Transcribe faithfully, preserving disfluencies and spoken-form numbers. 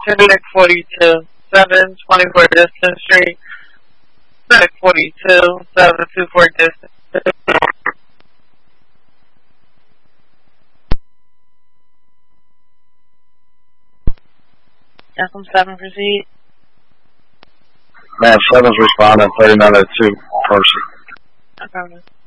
Medic forty-two, seven twenty-four Distance Street. Medic forty-two, seven twenty-four Distance. F M seven, proceed. Man, seven's responding, thirty-nine oh two, Percy. No problem.